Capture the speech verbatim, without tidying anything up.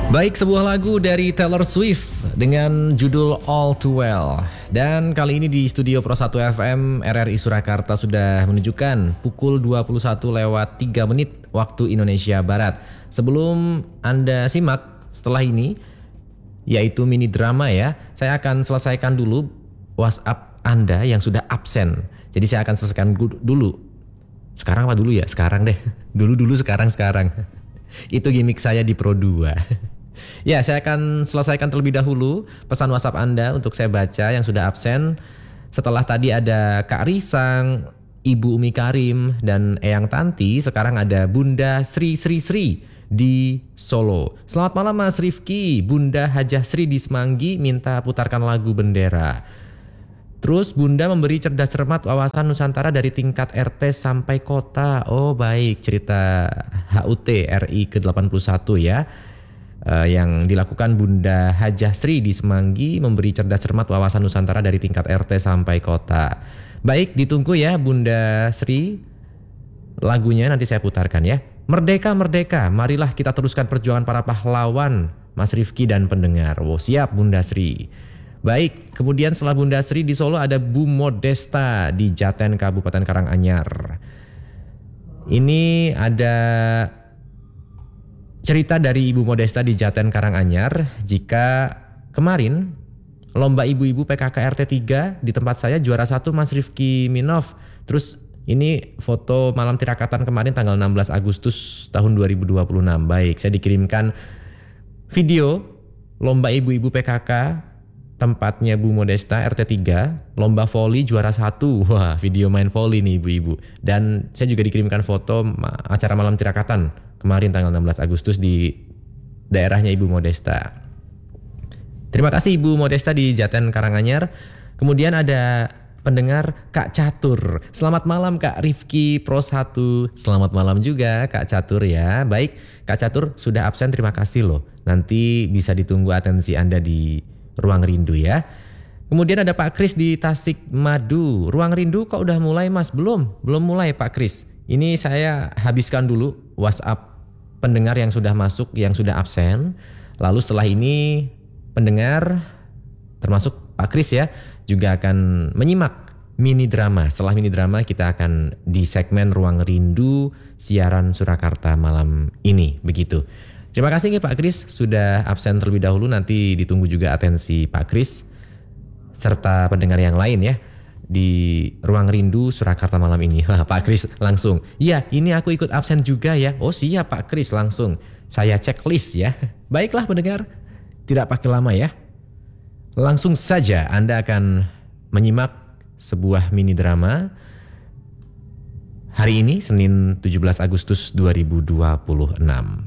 Baik, sebuah lagu dari Taylor Swift dengan judul All Too Well. Dan kali ini di studio Pro satu F M R R I Surakarta sudah menunjukkan pukul dua puluh satu lewat tiga menit waktu Indonesia Barat. Sebelum Anda simak setelah ini, yaitu mini drama ya, saya akan selesaikan dulu WhatsApp Anda yang sudah absen. Jadi saya akan selesaikan dulu. Sekarang apa dulu ya? Sekarang deh. Dulu-dulu, sekarang-sekarang. Itu gimmick saya di Pro dua. Ya, saya akan selesaikan terlebih dahulu pesan WhatsApp Anda untuk saya baca yang sudah absen. Setelah tadi ada Kak Risang, Ibu Umi Karim, dan Eyang Tanti. Sekarang ada Bunda Sri Sri Sri di Solo. Selamat malam Mas Rifki. Bunda Hajah Sri di Semanggi minta putarkan lagu Bendera. Terus Bunda memberi cerdas cermat wawasan Nusantara dari tingkat R T sampai kota. Oh baik, cerita H U T R I ke delapan puluh satu ya. Uh, yang dilakukan Bunda Hajah Sri di Semanggi memberi cerdas cermat wawasan Nusantara dari tingkat R T sampai kota. Baik, ditunggu ya Bunda Sri. Lagunya nanti saya putarkan ya. Merdeka, merdeka, marilah kita teruskan perjuangan para pahlawan, Mas Rifki dan pendengar. Wow, siap Bunda Sri. Baik, kemudian setelah Bunda Sri di Solo ada Bu Modesta di Jaten, Kabupaten Karanganyar. Ini ada cerita dari Ibu Modesta di Jaten Karanganyar. Jika kemarin lomba ibu-ibu P K K R T tiga di tempat saya juara satu Mas Rifki Minov. Terus ini foto malam tirakatan kemarin tanggal enam belas Agustus tahun dua ribu dua puluh enam. Baik, saya dikirimkan video lomba ibu-ibu P K K tempatnya Bu Modesta R T tiga, lomba voli juara satu. Wah, video main voli nih ibu-ibu. Dan saya juga dikirimkan foto acara malam tirakatan kemarin tanggal enam belas Agustus di daerahnya Ibu Modesta. Terima kasih Ibu Modesta di Jaten Karanganyar. Kemudian ada pendengar Kak Catur. Selamat malam Kak Rifki Pro satu. Selamat malam juga Kak Catur ya. Baik, Kak Catur sudah absen, terima kasih loh. Nanti bisa ditunggu atensi Anda di Ruang Rindu ya. Kemudian ada Pak Kris di Tasik Madu. Ruang Rindu kok udah mulai Mas? Belum, belum mulai Pak Kris. Ini saya habiskan dulu WhatsApp pendengar yang sudah masuk, yang sudah absen. Lalu setelah ini pendengar termasuk Pak Kris ya juga akan menyimak mini drama. Setelah mini drama kita akan di segmen Ruang Rindu siaran Surakarta malam ini, begitu. Terima kasih nih Pak Kris sudah absen terlebih dahulu. Nanti ditunggu juga atensi Pak Kris serta pendengar yang lain ya di Ruang Rindu Surakarta malam ini. Wah, Pak Kris langsung. Iya, ini aku ikut absen juga ya. Oh siap Pak Kris, langsung saya checklist ya. Baiklah pendengar, tidak pakai lama ya. Langsung saja Anda akan menyimak sebuah mini drama hari ini Senin tujuh belas Agustus dua ribu dua puluh enam.